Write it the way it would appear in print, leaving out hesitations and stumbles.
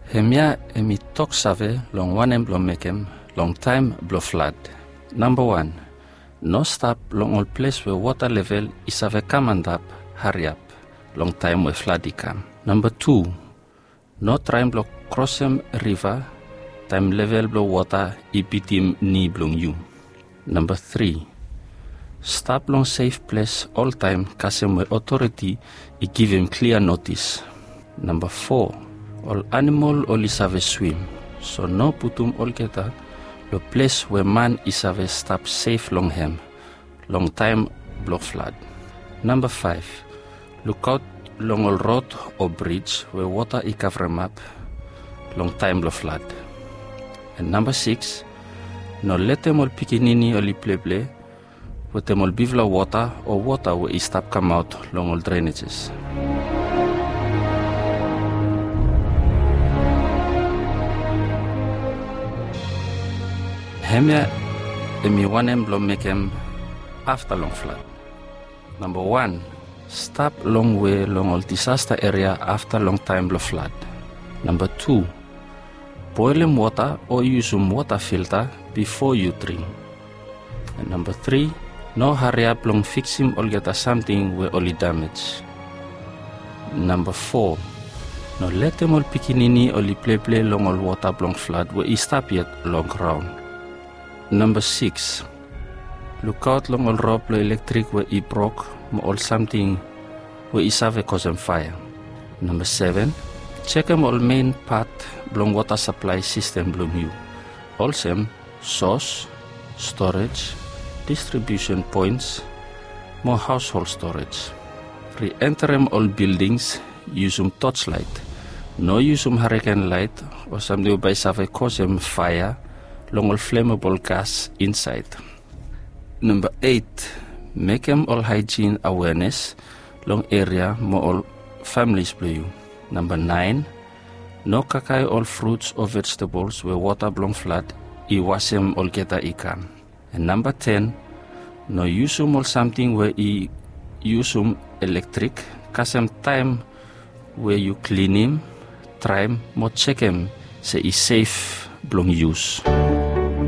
Hemia emi tok save long wanem blom mekem long time blo flood. Number 1. No stop long all place where water level is have come and up, hurry up. Long time where flood come. Number 2. No try blo crossem river, time level blo water ipitim ni blong you. Number 3. Stop long safe place all time kasem where authority I give him clear notice. Number 4. All animal all is have a swim, so no putum all keta the place where man is have a stop safe long him, long time blow flood. Number 5. Look out long all road or bridge where water I cover up, long time blow flood. And number 6. No let them all pikinini or play with them all bivla water or water where I stop come out long all drainages. Hemia emi wanem blom mekem after long flood. Number 1. Stop long way long all disaster area after long time blow flood. Number 2. Boil water or use water filter before you drink. And number 3. No hurry up long fix him or get something where only damage. Number 4. No let them all pikinini or play long all water blong flood where he stop yet long ground. Number 6. Look out long all rope electric where he broke or something where he have cause fire. Number 7. Check them all main part blong water supply system blong you. Also source, storage, distribution points, more household storage. Re-enter them all buildings, use torchlight. No use hurricane light or something by have cause fire long all flammable gas inside. Number 8. Make them all hygiene awareness long area more all families play you. Number 9. No kakai all fruits or vegetables where water blong flood I wash them all geta ikan. And number 10. No use all something where I use electric kasem time where you clean him, try him, more check him say is safe blong use.